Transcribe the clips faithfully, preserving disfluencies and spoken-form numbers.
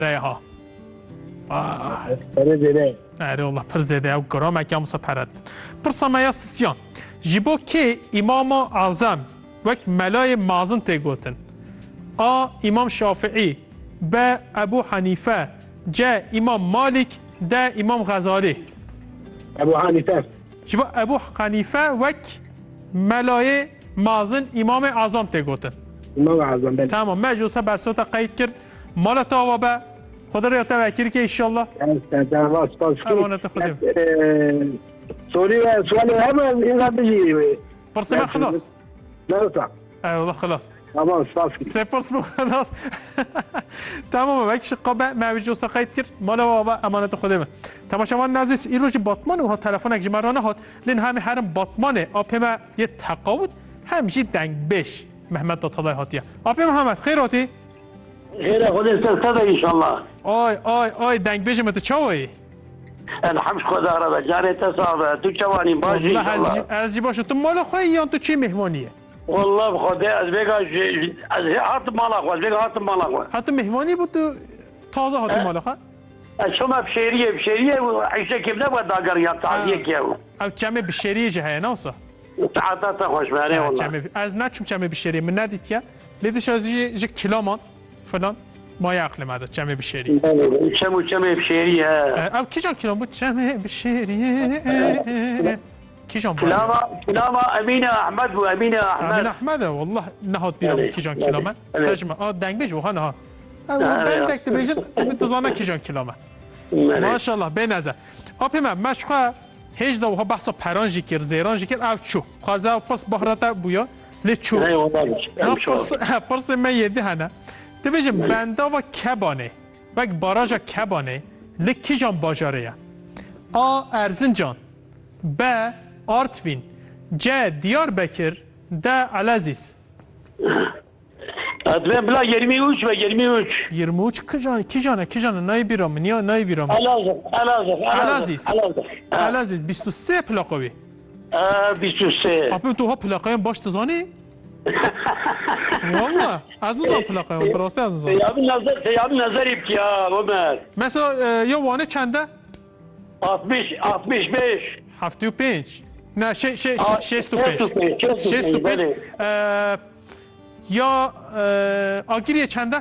ها پره زیده اره والله پر زیده او گرام اکیم سا پرد پر سمایا سیان جیبو که امام اعظم وک ملای مازن تگوتن آ امام شافعی به ابو حنیفه جا امام مالک ده امام غزالی ابو حنیفه جیبو ابو حنیفه وک ملای مازن امام اعظم تگوتن امام اعظم بله تمام مجلسه برسوتا قید کرد مال تا و به خدا را توکل که انشالله تمام سپاس امانت خودم سوالی سوالی هم اینقدر بجی پرسه من خلاص نه صح والله خلاص تمام سپاس سپاس بو خلاص تمام وقت شقابه مجلسه قید کرد مال و به امانت خودم تماشاوان عزیز این روز باتمان و ها تلفن اگه مرانه هات لین همه هرم باتمانه آپیما یه تقاوت همچی دنگ بش محمد داطلای هاتیه آپی محمد خیراتی خير خذ استرتدى ان شاء الله. آی آی آی دنگ بيجي متى تشوي؟ الحمد خدا رب جاري تصاب تو جواني باشي ان شاء الله. از باش تو مال خوي یا تو چی مهمانیه؟ والله بخدا از بيجا از هات مال اخو از بيجا هات مال اخو. حتی مهمانی بود تو تازه هات مال اخو؟ شما بشيريه بشيريه عيشه كيف نبغى داقر يا تعديه كيف. او جمع بشيريه جهه نوصه. تعاطات خوش معناه والله. از نچم جمع بشيريه من ندیت یا؟ لیدش از ج کیلومان فلان ما يعقل هذا جمع بشيري شمو جمع بشيري او كيجان كيلو بود جمع بشيري كيجان كلاما كلاما امينه احمد وامينه احمد امينه احمد والله نهاد بيرم كيجان كيلوما تجمع اه دنگ بيج وها نه او بند اكتيفيشن بتزانا كيجان كيلوما ما شاء الله بنظر اپیما مشقه هیچ دو ها بحث پرانجی کر زیرانجی کر او چو خازا پس بهرتا بویا لچو نه پس پس من یده هنه تبیجم بندا و کبانه و باراژا کبانه لکی جان باجاره آ ارزنجان ب آرتوین ج دیاربکر د علازیز ادوین بلا yirmi üç ve yirmi üç yirmi üç کجان کجانه کجانه نای بیرام نیا نای بیرام علازیز علازیز علازیز بیست و سه پلاقوی بیست و سه اپم تو ها پلاقایم باش تزانی والله از نظام پلاقایم براسته از نظام سیابی نظر سیابی نظری بیا عمر مثلا یا وانه چنده altmış altmış beş هفتاد و پنج نه ش ش شصت و پنج شصت و پنج یا آگیریه چنده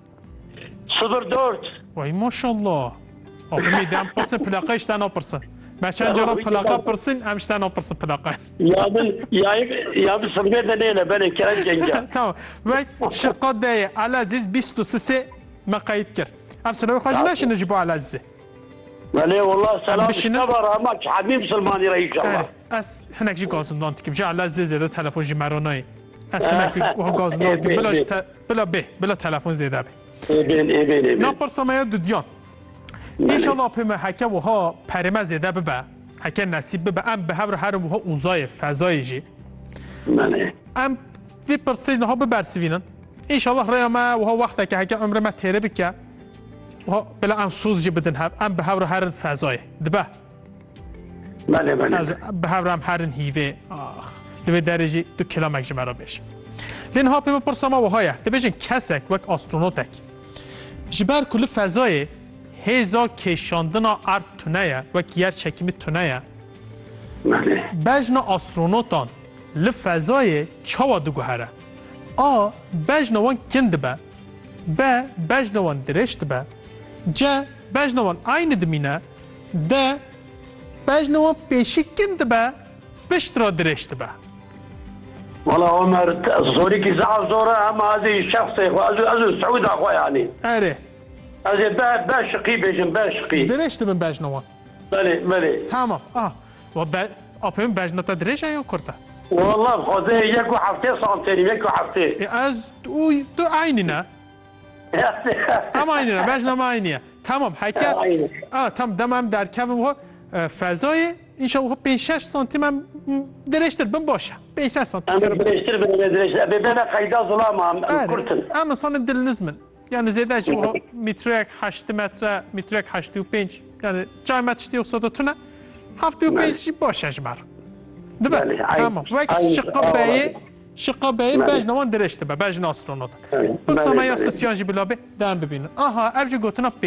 صفر dört وای ماشاءالله آقا میدم پرسن پلاقه اشتن آپرسن من چند جانا پلاقه پرسن همشتن آپرسن پلاقه یا بل یا یا بل سمگه دنیله بله کرن جنگه تمام و شقات دایه علازیز بیست و سه مقاید کرد ام سلوی خواهج نشن نجیبو علازیزه بله والله سلام استبر همك حبيب سلماني رأي ان شاء الله اس هناك جي غازندان تكب جا علازيز زيادة تلفون جي مروناي اس هناك غازندان تكب بلا بلا به بلا تلفون زيادة به ايبين ايبين ايبين نابر سمايا دوديان ان شاء الله بما حكا وها پرما زيادة ببا حكا نصيب ببا ام به هر هرم وها اوزای فضای جي بله ام في برسيج نها ببرسوينن ان شاء الله رأي ما وها وقتا که حكا عمر ما تيري بكا وها بلا ام سوز جي بدن هب ام به هر هرن فضای دبا بله بله از به هرم هرن هیوه آخ به درجه دو کیلومتر مرا بشه لین ها پیما پرسما و هایه تبیجن کسک وک آسترونوتک جبر کل فضای هزا کشاندنا ارد تونه وک یر چکمی تونه بله بجنا آسترونوتان لفضای چاوا دو گوهره آ بجنا وان کند به ب بجنا وان درشت به ج بجنا وان عین دمینه د بجنو پیشی کند با بشترا درشت با والله عمر صوري كي زعل زوره اما هذه الشخص از از سعود اخويا يعني اره از با با شقي بيجن با شقي درشت من بجنو بله بله تمام اه و ب اپم بجنو تا درش یا کرتا والله خذ يكو هفته سانتيم يكو هفته از تو تو عینینا اما عینینا بجنو ما عینیه تمام حکا اه تمام دمم در کم فضای این شما پنج شش سانتی من درشتر بم باشه پنج شش سانتی انا درشتر بن درشتر ابي بنا قيدا ظلام ام كرتن اما صن دلنز من يعني زياده شو مترك هشت متر مترك هشت و پنج يعني جای متشتی و صدتونه هفت و پنج باشه جمر دبا تمام وقت شقه بای شقا بی بجن وان درشت به بجن آسترونوت. بس ما یا سسیان جی بلا به دم ببینن. آها ابجی گوتنا